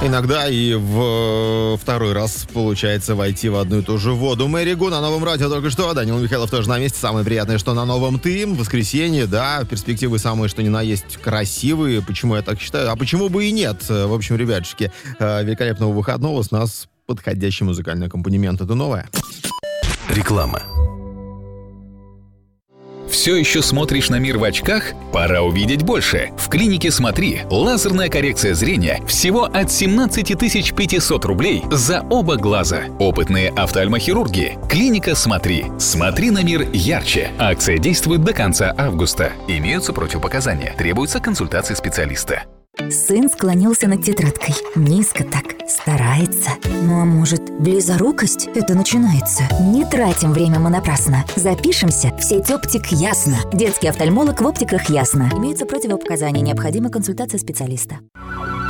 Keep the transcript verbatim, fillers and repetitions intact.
Иногда и в второй раз получается войти в одну и ту же воду. Мэри Гу на новом радио только что. Данил Михайлов тоже на месте. Самое приятное, что на новом ты. Воскресенье, да, перспективы самые, что ни на есть, красивые. Почему я так считаю? А почему бы и нет? В общем, ребятушки, великолепного выходного. С нас подходящий музыкальный аккомпанемент. Это новое. Реклама. Все еще смотришь на мир в очках? Пора увидеть больше. В клинике «Смотри» лазерная коррекция зрения всего от семнадцать тысяч пятьсот рублей за оба глаза. Опытные офтальмохирурги. Клиника «Смотри». Смотри на мир ярче. Акция действует до конца августа. Имеются противопоказания. Требуется консультация специалиста. Сын склонился над тетрадкой. Низко так, старается. Ну а может, близорукость это начинается? Не тратим время мы напрасно. Запишемся в сеть «Оптик Ясно». Детский офтальмолог в «Оптиках Ясно». Имеются противопоказания, необходима консультация специалиста.